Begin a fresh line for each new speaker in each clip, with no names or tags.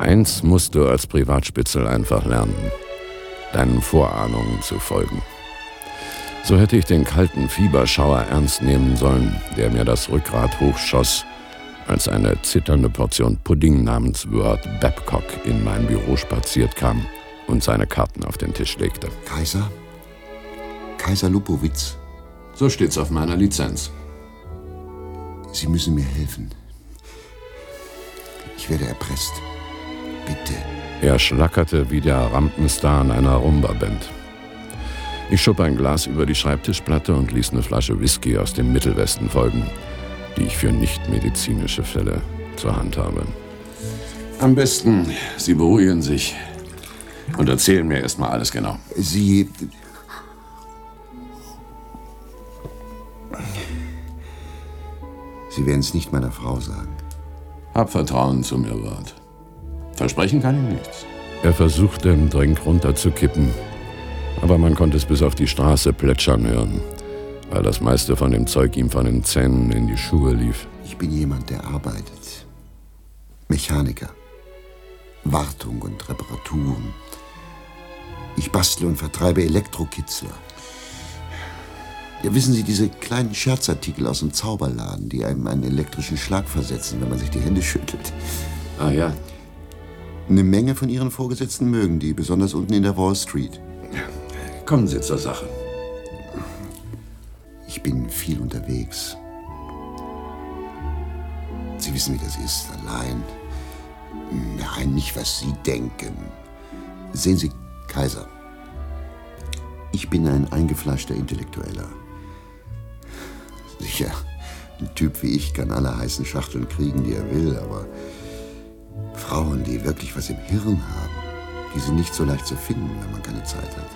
Eins musst du als Privatspitzel einfach lernen: deinen Vorahnungen zu folgen. So hätte ich den kalten Fieberschauer ernst nehmen sollen, der mir das Rückgrat hochschoss, als eine zitternde Portion Pudding namens Word Babcock in mein Büro spaziert kam und seine Karten auf den Tisch legte.
Kaiser? Kaiser Lupowitz.
So steht's auf meiner Lizenz.
Sie müssen mir helfen. Ich werde erpresst. Bitte.
Er schlackerte wie der Rampenstar an einer Rumba-Band. Ich schob ein Glas über die Schreibtischplatte und ließ eine Flasche Whisky aus dem Mittelwesten folgen, die ich für nicht-medizinische Fälle zur Hand habe. Am besten, Sie beruhigen sich und erzählen mir erstmal alles genau.
Sie werden es nicht meiner Frau sagen.
Hab Vertrauen zu mir, Ward. Versprechen kann ich nichts. Er versuchte, den Drink runterzukippen, aber man konnte es bis auf die Straße plätschern hören, weil das meiste von dem Zeug ihm von den Zähnen in die Schuhe lief.
Ich bin jemand, der arbeitet. Mechaniker. Wartung und Reparaturen. Ich bastle und vertreibe Elektrokitzler. Ja, wissen Sie, diese kleinen Scherzartikel aus dem Zauberladen, die einem einen elektrischen Schlag versetzen, wenn man sich die Hände schüttelt.
Ah ja.
Eine Menge von Ihren Vorgesetzten mögen die, besonders unten in der Wall Street.
Kommen Sie zur Sache.
Ich bin viel unterwegs. Sie wissen, wie das ist, allein. Nein, nicht, was Sie denken. Sehen Sie, Kaiser, ich bin ein eingefleischter Intellektueller. Sicher, ein Typ wie ich kann alle heißen Schachteln kriegen, die er will, aber Frauen, die wirklich was im Hirn haben, die sind nicht so leicht zu finden, wenn man keine Zeit hat.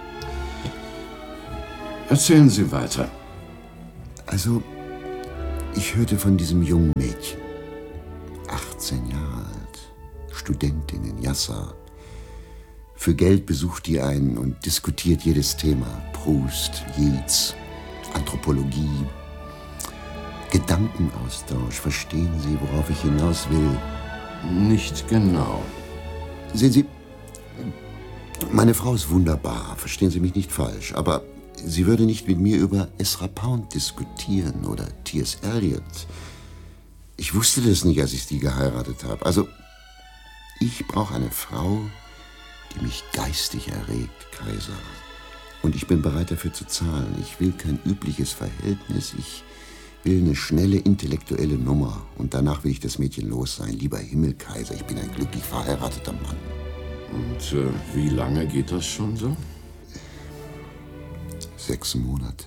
Erzählen Sie weiter.
Also, ich hörte von diesem jungen Mädchen. 18 Jahre alt, Studentin in Yassar. Für Geld besucht die einen und diskutiert jedes Thema. Proust, Yeats, Anthropologie, Gedankenaustausch. Verstehen Sie, worauf ich hinaus will?
Nicht genau.
Sehen Sie, meine Frau ist wunderbar, verstehen Sie mich nicht falsch, aber sie würde nicht mit mir über Ezra Pound diskutieren oder T.S. Eliot. Ich wusste das nicht, als ich sie geheiratet habe. Also, ich brauche eine Frau, die mich geistig erregt, Kaiser. Und ich bin bereit, dafür zu zahlen. Ich will kein übliches Verhältnis. Ich will eine schnelle, intellektuelle Nummer. Und danach will ich das Mädchen los sein. Lieber Himmel, Kaiser, ich bin ein glücklich verheirateter Mann.
Und wie lange geht das schon so?
6 Monate.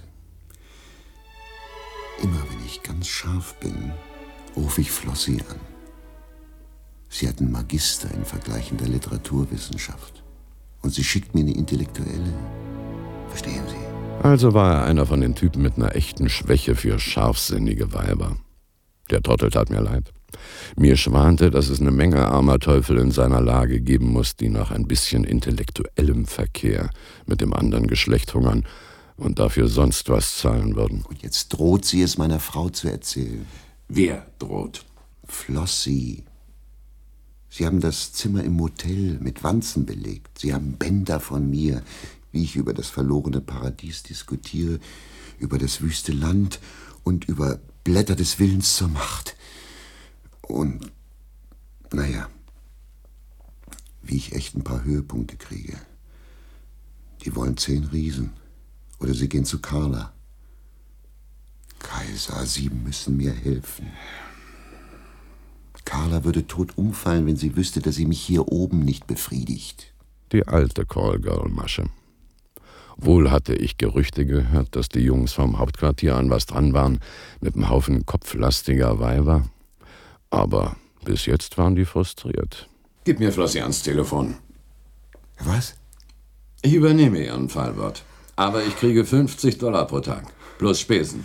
Immer wenn ich ganz scharf bin, rufe ich Flossie an. Sie hat einen Magister in vergleichender Literaturwissenschaft. Und sie schickt mir eine Intellektuelle. Verstehen Sie?
Also war er einer von den Typen mit einer echten Schwäche für scharfsinnige Weiber. Der Trottel tat mir leid. Mir schwante, dass es eine Menge armer Teufel in seiner Lage geben muss, die nach ein bisschen intellektuellem Verkehr mit dem anderen Geschlecht hungern und dafür sonst was zahlen würden.
Und jetzt droht sie es meiner Frau zu erzählen.
Wer droht?
Flossie. Sie haben das Zimmer im Motel mit Wanzen belegt. Sie haben Bänder von mir, wie ich über das verlorene Paradies diskutiere, über das wüste Land und über Blätter des Willens zur Macht. Und, naja, wie ich echt ein paar Höhepunkte kriege. Die wollen 10 Riesen. Oder sie gehen zu Carla. Kaiser, Sie müssen mir helfen. Carla würde tot umfallen, wenn sie wüsste, dass sie mich hier oben nicht befriedigt.
Die alte Callgirl-Masche. Wohl hatte ich Gerüchte gehört, dass die Jungs vom Hauptquartier an was dran waren, mit einem Haufen kopflastiger Weiber. Aber bis jetzt waren die frustriert. Gib mir Flossie ans Telefon.
Was?
Ich übernehme Ihren Fallwort. Aber ich kriege $50 pro Tag. Plus Spesen.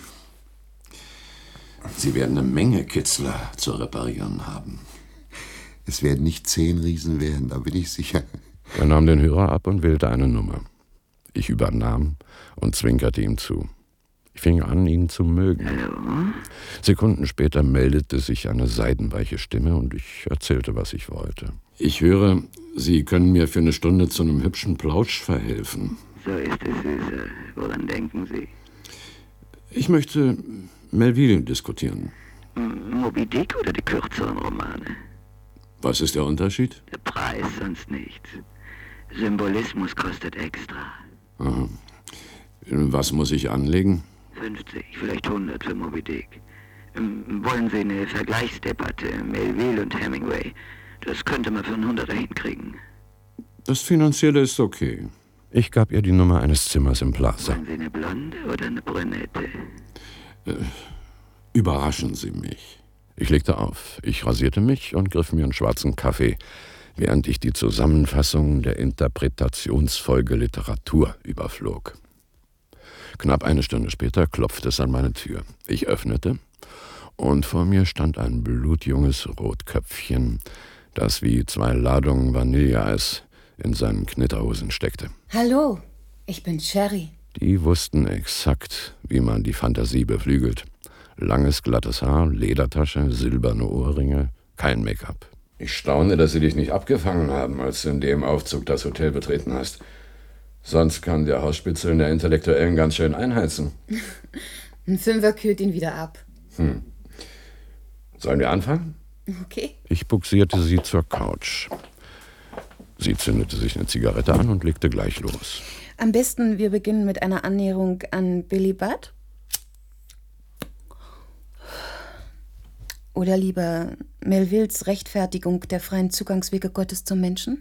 Sie werden eine Menge Kitzler zu reparieren haben.
Es werden nicht 10 Riesen werden, da bin ich sicher.
Er nahm den Hörer ab und wählte eine Nummer. Ich übernahm und zwinkerte ihm zu. Ich fing an, ihn zu mögen.
Hallo?
Sekunden später meldete sich eine seidenweiche Stimme und ich erzählte, was ich wollte. Ich höre, Sie können mir für eine Stunde zu einem hübschen Plausch verhelfen.
So ist es, Süße. Woran denken Sie?
Ich möchte Melville diskutieren.
Moby Dick oder die kürzeren Romane?
Was ist der Unterschied?
Der Preis, sonst nichts. Symbolismus kostet extra.
Aha. Was muss ich anlegen?
50, vielleicht 100 für Moby Dick. Wollen Sie eine Vergleichsdebatte, Melville und Hemingway? Das könnte man für einen 100er hinkriegen.
Das Finanzielle ist okay. Ich gab ihr die Nummer eines Zimmers im Plaza.
Wollen Sie eine Blonde oder eine Brünette?
Überraschen Sie mich. Ich legte auf. Ich rasierte mich und griff mir einen schwarzen Kaffee, während ich die Zusammenfassung der Interpretationsfolge Literatur überflog. Knapp eine Stunde später klopfte es an meine Tür. Ich öffnete und vor mir stand ein blutjunges Rotköpfchen, das wie 2 Ladungen Vanilleeis in seinen Knitterhosen steckte.
Hallo, ich bin Sherry.
Die wussten exakt, wie man die Fantasie beflügelt. Langes, glattes Haar, Ledertasche, silberne Ohrringe, kein Make-up. Ich staune, dass sie dich nicht abgefangen haben, als du in dem Aufzug das Hotel betreten hast. Sonst kann der Hausspitzel in der Intellektuellen ganz schön einheizen.
Ein 5er kühlt ihn wieder ab.
Sollen wir anfangen?
Okay.
Ich bugsierte sie zur Couch. Sie zündete sich eine Zigarette an und legte gleich los.
Am besten, wir beginnen mit einer Annäherung an Billy Budd. Oder lieber Melvilles Rechtfertigung der freien Zugangswege Gottes zum Menschen?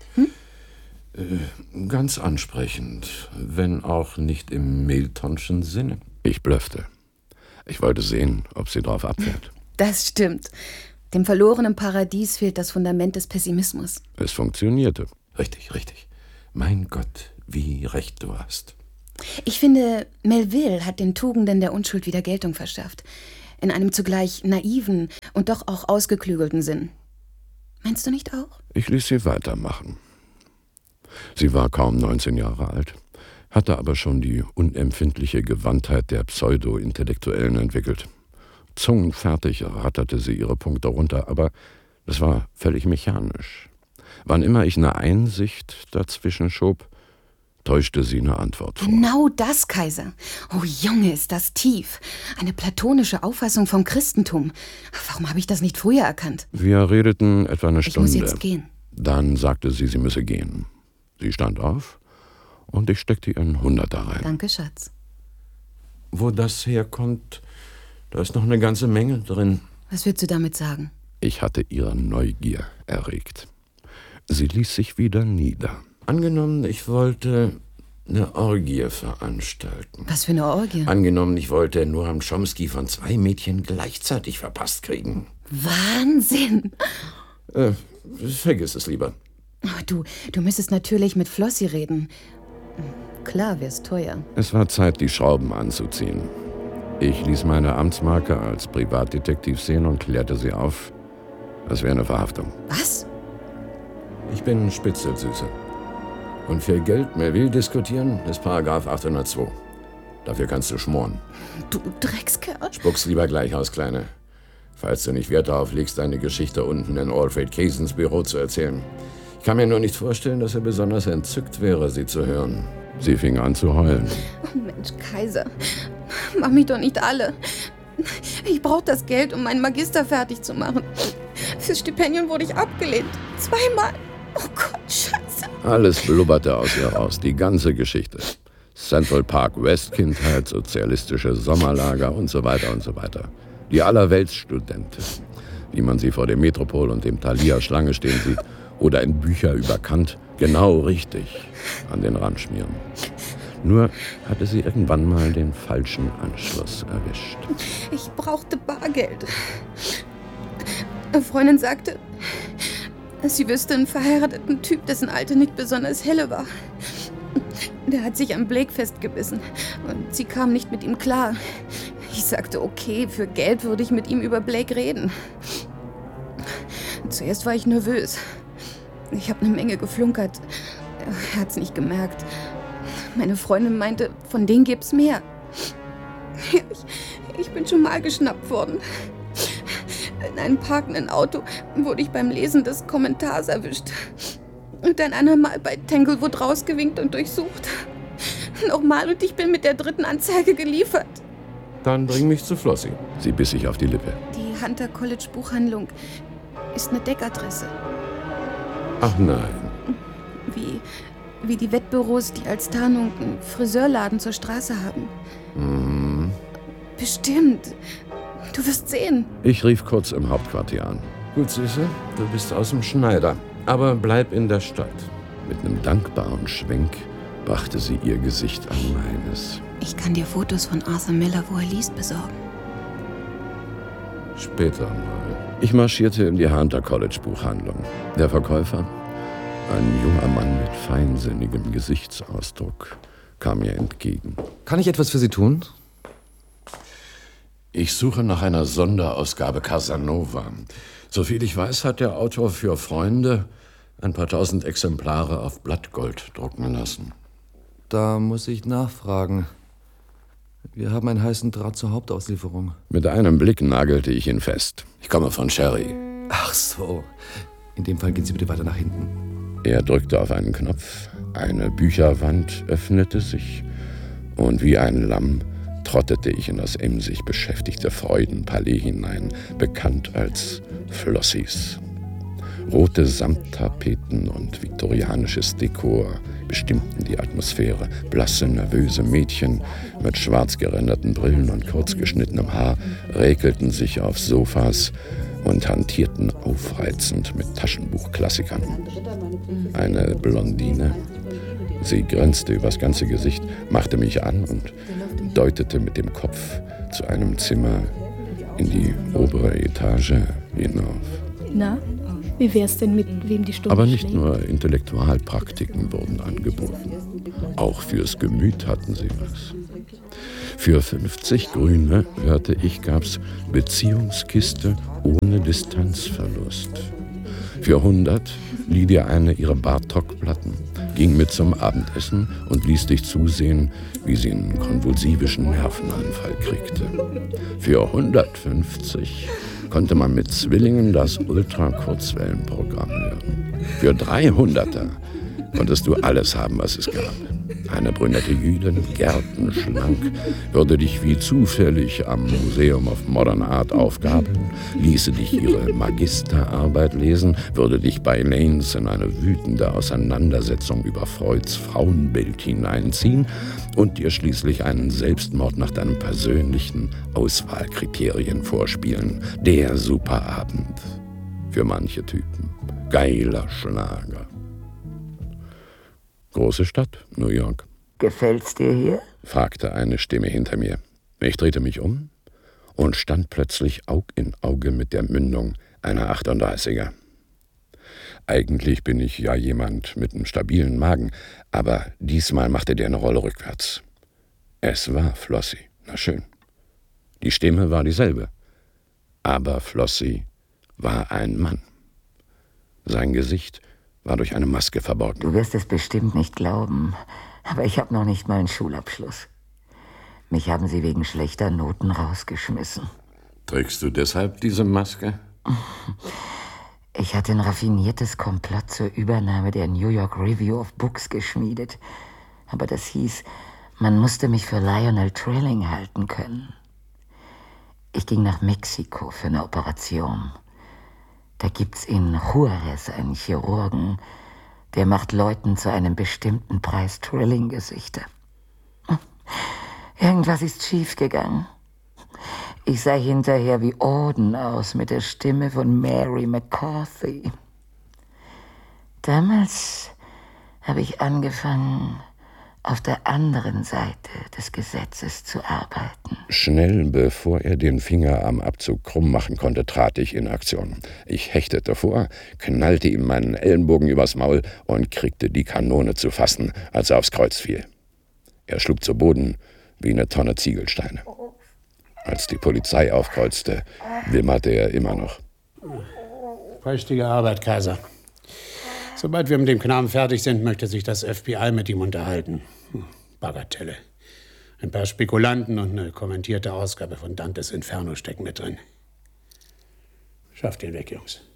Ganz ansprechend, wenn auch nicht im Miltonschen Sinne. Ich blöffte. Ich wollte sehen, ob sie drauf abfährt.
Das stimmt. Dem verlorenen Paradies fehlt das Fundament des Pessimismus.
Es funktionierte. Richtig. Mein Gott, wie recht du hast.
Ich finde, Melville hat den Tugenden der Unschuld wieder Geltung verschafft. In einem zugleich naiven und doch auch ausgeklügelten Sinn. Meinst du nicht auch?
Ich ließ sie weitermachen. Sie war kaum 19 Jahre alt, hatte aber schon die unempfindliche Gewandtheit der Pseudo-Intellektuellen entwickelt. Zungenfertig ratterte sie ihre Punkte runter, aber das war völlig mechanisch. Wann immer ich eine Einsicht dazwischen schob, täuschte sie eine Antwort vor.
Genau das, Kaiser. Oh Junge, ist das tief. Eine platonische Auffassung vom Christentum. Warum habe ich das nicht früher erkannt?
Wir redeten etwa eine Stunde.
Ich muss jetzt gehen.
Dann sagte sie, sie müsse gehen. Sie stand auf und ich steckte ihr einen 100er rein.
Danke, Schatz.
Wo das herkommt, da ist noch eine ganze Menge drin.
Was willst du damit sagen?
Ich hatte ihre Neugier erregt. Sie ließ sich wieder nieder. Angenommen, ich wollte eine Orgie veranstalten.
Was für eine Orgie?
Angenommen, ich wollte Noam Chomsky von 2 Mädchen gleichzeitig verpasst kriegen.
Wahnsinn!
Vergiss es lieber.
Oh, du müsstest natürlich mit Flossie reden. Klar, wär's teuer.
Es war Zeit, die Schrauben anzuziehen. Ich ließ meine Amtsmarke als Privatdetektiv sehen und klärte sie auf. Es wäre eine Verhaftung.
Was?
Ich bin Spitzelsüße. Und für Geld Melville diskutieren ist Paragraph 802. Dafür kannst du schmoren.
Du Dreckskerl.
Spuck's lieber gleich aus, Kleine. Falls du nicht Wert darauf legst, deine Geschichte unten in Alfred Casons Büro zu erzählen. Ich kann mir nur nicht vorstellen, dass er besonders entzückt wäre, sie zu hören. Sie fing an zu heulen.
Oh Mensch, Kaiser. Mach mich doch nicht alle. Ich brauche das Geld, um meinen Magister fertig zu machen. Fürs Stipendium wurde ich abgelehnt. 2-mal. Oh Gott, Scheiße.
Alles blubberte aus ihr raus, die ganze Geschichte. Central Park West Kindheit, sozialistische Sommerlager und so weiter und so weiter. Die Allerweltsstudentin, wie man sie vor dem Metropol und dem Thalia Schlange stehen sieht oder in Bücher über Kant genau richtig an den Rand schmieren. Nur hatte sie irgendwann mal den falschen Anschluss erwischt.
Ich brauchte Bargeld. Eine Freundin sagte, sie wüsste einen verheirateten Typ, dessen Alter nicht besonders helle war. Der hat sich am Blake festgebissen und sie kam nicht mit ihm klar. Ich sagte, okay, für Geld würde ich mit ihm über Blake reden. Zuerst war ich nervös. Ich habe eine Menge geflunkert. Er hat's nicht gemerkt. Meine Freundin meinte, von denen gibt's mehr. bin schon mal geschnappt worden. In einem parkenden Auto wurde ich beim Lesen des Kommentars erwischt. Und dann einmal bei Tanglewood rausgewinkt und durchsucht. Nochmal und ich bin mit der 3. Anzeige geliefert.
Dann bring mich zu Flossie. Sie biss sich auf die Lippe.
Die Hunter College Buchhandlung ist eine Deckadresse.
Ach nein.
Wie die Wettbüros, die als Tarnung einen Friseurladen zur Straße haben.
Mhm.
Bestimmt. Du wirst sehen.
Ich rief kurz im Hauptquartier an. Gut, Süße, du bist aus dem Schneider. Aber bleib in der Stadt. Mit einem dankbaren Schwenk brachte sie ihr Gesicht an meines.
Ich kann dir Fotos von Arthur Miller, wo er liest, besorgen.
Später mal. Ich marschierte in die Hunter College Buchhandlung. Der Verkäufer, ein junger Mann mit feinsinnigem Gesichtsausdruck, kam mir entgegen.
Kann ich etwas für Sie tun?
Ich suche nach einer Sonderausgabe Casanova. Soviel ich weiß, hat der Autor für Freunde ein paar tausend Exemplare auf Blattgold drucken lassen.
Da muss ich nachfragen. Wir haben einen heißen Draht zur Hauptauslieferung.
Mit einem Blick nagelte ich ihn fest. Ich komme von Sherry.
Ach so. In dem Fall gehen Sie bitte weiter nach hinten.
Er drückte auf einen Knopf. Eine Bücherwand öffnete sich. Und wie ein Lamm trottete ich in das emsig beschäftigte Freudenpalais hinein, bekannt als Flossies. Rote Samttapeten und viktorianisches Dekor bestimmten die Atmosphäre. Blasse, nervöse Mädchen mit schwarz geränderten Brillen und kurz geschnittenem Haar räkelten sich auf Sofas und hantierten aufreizend mit Taschenbuchklassikern. Eine Blondine, sie grinste übers ganze Gesicht, machte mich an und deutete mit dem Kopf zu einem Zimmer in die obere Etage hinauf.
Na, wie wär's denn mit wem die Stunde
Aber nicht
schlägt?
nur Intellektualpraktiken wurden angeboten. Auch fürs Gemüt hatten sie was. Für 50 Grüne, hörte ich, gab's Beziehungskiste ohne Distanzverlust. Für 100 lieh dir eine ihrer Bartok-Platten, ging mit zum Abendessen und ließ dich zusehen, wie sie einen konvulsivischen Nervenanfall kriegte. Für 150 konnte man mit Zwillingen das Ultra-Kurzwellenprogramm hören. Für 300er konntest du alles haben, was es gab. Eine brünette Jüdin, gärtenschlank, würde dich wie zufällig am Museum of Modern Art aufgabeln, ließe dich ihre Magisterarbeit lesen, würde dich bei Lanes in eine wütende Auseinandersetzung über Freuds Frauenbild hineinziehen und dir schließlich einen Selbstmord nach deinen persönlichen Auswahlkriterien vorspielen. Der Superabend. Für manche Typen. Geiler Schlager. Große Stadt, New York.
Gefällt's dir hier?
Fragte eine Stimme hinter mir. Ich drehte mich um und stand plötzlich Aug in Auge mit der Mündung einer 38er. Eigentlich bin ich ja jemand mit einem stabilen Magen, aber diesmal machte der eine Rolle rückwärts. Es war Flossie. Na schön. Die Stimme war dieselbe. Aber Flossie war ein Mann. Sein Gesicht war durch eine Maske verborgen.
Du wirst es bestimmt nicht glauben, aber ich habe noch nicht mal einen Schulabschluss. Mich haben sie wegen schlechter Noten rausgeschmissen.
Trägst du deshalb diese Maske?
Ich hatte ein raffiniertes Komplott zur Übernahme der New York Review of Books geschmiedet. Aber das hieß, man musste mich für Lionel Trilling halten können. Ich ging nach Mexiko für eine Operation. Da gibt's in Juarez einen Chirurgen, der macht Leuten zu einem bestimmten Preis Trilling-Gesichter. Irgendwas ist schiefgegangen. Ich sah hinterher wie Auden aus mit der Stimme von Mary McCarthy. Damals habe ich angefangen, auf der anderen Seite des Gesetzes zu arbeiten.
Schnell, bevor er den Finger am Abzug krumm machen konnte, trat ich in Aktion. Ich hechtete vor, knallte ihm meinen Ellenbogen übers Maul und kriegte die Kanone zu fassen, als er aufs Kreuz fiel. Er schlug zu Boden wie eine Tonne Ziegelsteine. Als die Polizei aufkreuzte, wimmerte er immer noch.
Prächtige Arbeit, Kaiser. Sobald wir mit dem Knaben fertig sind, möchte sich das FBI mit ihm unterhalten. Bagatelle. Ein paar Spekulanten und eine kommentierte Ausgabe von Dantes Inferno stecken mit drin. Schafft ihn weg, Jungs.